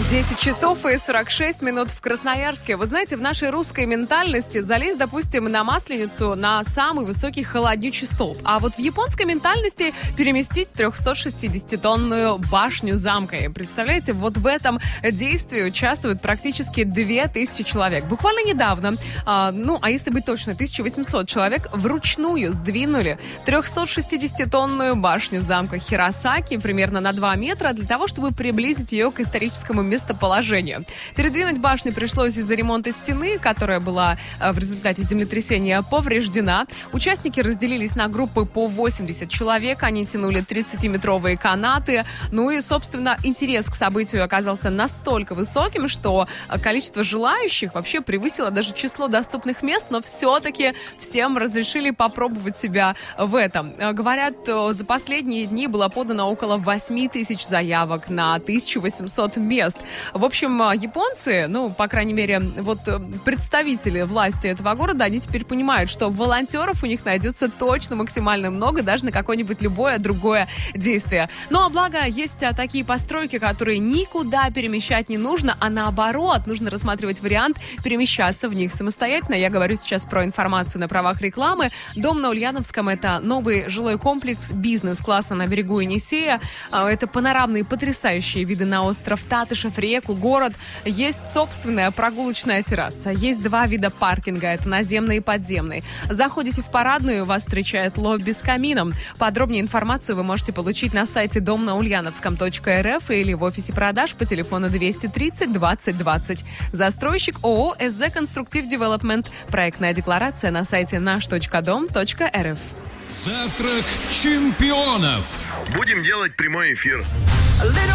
10 часов и 46 минут в Красноярске. Вот знаете, в нашей русской ментальности залезть, допустим, на Масленицу на самый высокий холоднючий столб. А вот в японской ментальности переместить 360-тонную башню замка. И представляете, вот в этом действии участвуют практически 2000 человек. Буквально недавно, а если быть точно, 1800 человек вручную сдвинули 360-тонную башню замка Хиросаки примерно на 2 метра для того, чтобы приблизить ее к историческому местоположению. Передвинуть башню пришлось из-за ремонта стены, которая была в результате землетрясения повреждена. Участники разделились на группы по 80 человек. Они тянули 30-метровые канаты. Ну и, собственно, интерес к событию оказался настолько высоким, что количество желающих вообще превысило даже число доступных мест, но все-таки всем разрешили попробовать себя в этом. Говорят, за последние дни было подано около 8000 заявок на 1800 мест. В общем, японцы, по крайней мере, вот представители власти этого города, они теперь понимают, что волонтеров у них найдется точно максимально много, даже на какое-нибудь любое другое действие. Ну, а благо, есть такие постройки, которые никуда перемещать не нужно, а наоборот, нужно рассматривать вариант перемещаться в них самостоятельно. Я говорю сейчас про информацию на правах рекламы. Дом на Ульяновском — это новый жилой комплекс бизнес-класса на берегу Енисея. Это панорамные потрясающие виды на остров Татышев, реку, город. Есть собственная прогулочная терраса. Есть 2 вида паркинга. Это наземный и подземный. Заходите в парадную, вас встречает лобби с камином. Подробнее информацию вы можете получить на сайте домнаульяновском.рф или в офисе продаж по телефону 230 20 20. Застройщик ООО «СЗ Конструктив Девелопмент». Проектная декларация на сайте наш.дом.рф. Завтрак чемпионов. Будем делать прямой эфир.